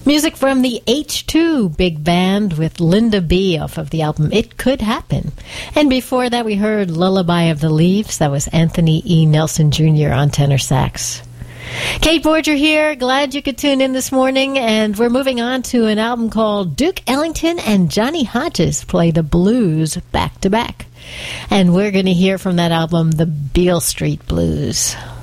Music from the H2 Big Band with Linda B off of the album It Could Happen. And before that we heard Lullaby of the Leaves. That was Anthony E. Nelson Jr. on tenor sax. Kate Borger here. Glad you could tune in this morning. And we're moving on to an album called Duke Ellington and Johnny Hodges Play the Blues Back to Back. And we're going to hear from that album, The Beale Street Blues.